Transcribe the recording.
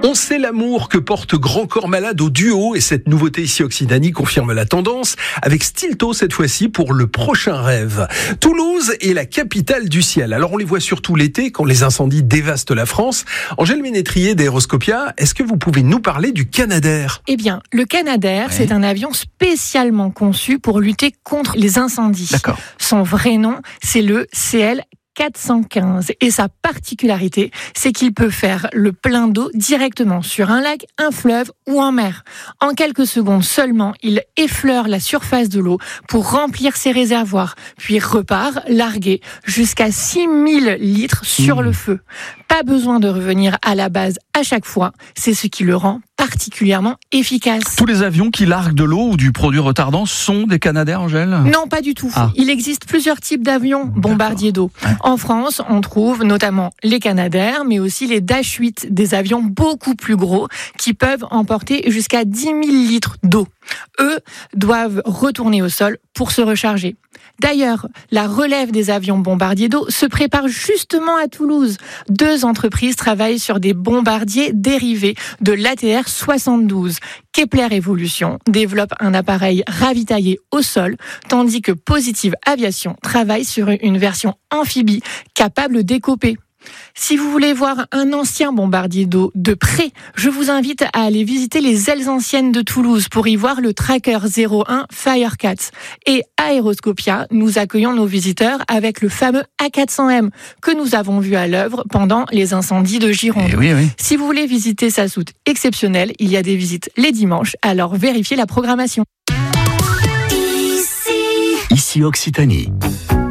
On sait l'amour que porte Grand Corps Malade au duo et cette nouveauté ici Occitanie confirme la tendance avec Stilto cette fois-ci pour le prochain rêve. Toulouse est la capitale du ciel. Alors on les voit surtout l'été quand les incendies dévastent la France. Angèle Ménétrier d'Aéroscopia, est-ce que vous pouvez nous parler du Canadair ? Eh bien, le Canadair, c'est un avion spécialement conçu pour lutter contre les incendies. D'accord. Son vrai nom, c'est le CL415. Et sa particularité, c'est qu'il peut faire le plein d'eau directement sur un lac, un fleuve ou en mer. En quelques secondes seulement, il effleure la surface de l'eau pour remplir ses réservoirs, puis repart larguer jusqu'à 6000 litres sur le feu. Pas besoin de revenir à la base à chaque fois, c'est ce qui le rend particulièrement efficace. Tous les avions qui larguent de l'eau ou du produit retardant sont des Canadair, Angèle ? Non, pas du tout. Il existe plusieurs types d'avions bombardiers d'eau. Ouais. En France, on trouve notamment les Canadair, mais aussi les Dash 8, des avions beaucoup plus gros qui peuvent emporter jusqu'à 10 000 litres d'eau. Eux doivent retourner au sol pour se recharger. D'ailleurs, la relève des avions bombardiers d'eau se prépare justement à Toulouse. 2 entreprises travaillent sur des bombardiers dérivés de l'ATR 72. Kepler Evolution développe un appareil ravitaillé au sol, tandis que Positive Aviation travaille sur une version amphibie capable d'écoper. Si vous voulez voir un ancien bombardier d'eau de près, je vous invite à aller visiter les ailes anciennes de Toulouse pour y voir le Tracker 01 Firecat. Et à Aéroscopia, nous accueillons nos visiteurs avec le fameux A400M que nous avons vu à l'œuvre pendant les incendies de Gironde. Oui. Si vous voulez visiter sa soute exceptionnelle, il y a des visites les dimanches, alors vérifiez la programmation. Ici Occitanie.